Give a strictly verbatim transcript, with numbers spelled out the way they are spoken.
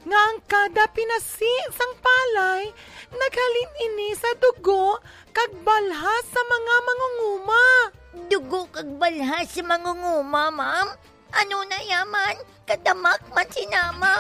nga ang kada pinasi sang palay naghalin ini sa dugo kag balhas sa mga mangunguma. Dugo kag balhas sa mangunguma, ma'am? Ano na yaman? Kadamak man sinama.